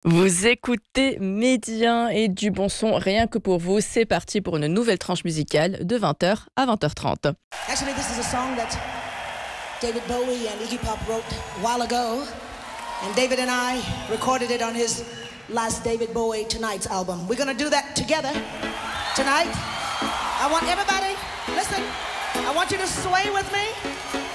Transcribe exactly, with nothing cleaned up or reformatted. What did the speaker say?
Vous écoutez Médien et du bon son rien que pour vous. C'est parti pour une nouvelle tranche musicale de vingt heures à vingt heures trente. Actually, this is a song that David Bowie and Iggy Pop wrote a while ago. And David and I recorded it on his last David Bowie Tonight's album. We're going to do that together tonight. I want everybody, listen, I want you to sway with me.